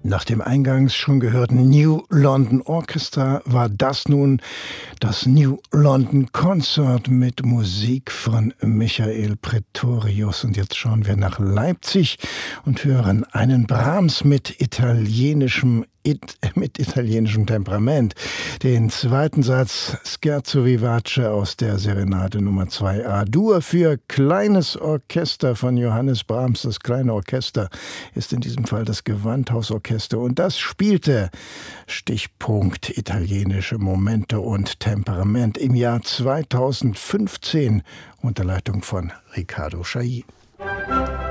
Nach dem eingangs schon gehörten New London Orchestra war das nun das New London Concert mit Musik von Michael Pretorius. Und jetzt schauen wir nach Leipzig und hören einen Brahms mit italienischem Temperament. Den zweiten Satz Scherzo vivace aus der Serenade Nummer 2a. Dur für kleines Orchester von Johannes Brahms. Das kleine Orchester ist in diesem Fall das Gewandhausorchester und das spielte Stichpunkt italienische Momente und Temperament im Jahr 2015 unter Leitung von Riccardo Chailly.